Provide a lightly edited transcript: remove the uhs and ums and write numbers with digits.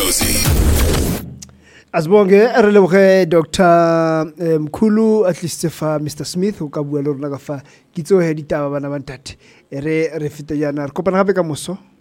Mlozi. Asbonge re leboge Dr. Mkhulu at least fa Mr. Smith o ka bua le rona ka fa kitso he ditaba bana ba ntate re fete yana re kopana gape ka moso